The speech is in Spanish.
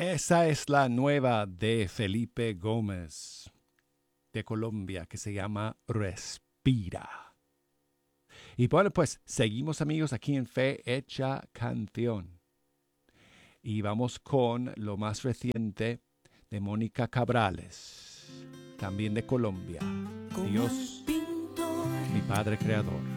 Esa es la nueva de Felipe Gómez de Colombia que se llama Respira. Y bueno, pues seguimos amigos aquí en Fe Hecha Canción. Y vamos con lo más reciente de Mónica Cabrales, también de Colombia. Dios, mi Padre Creador.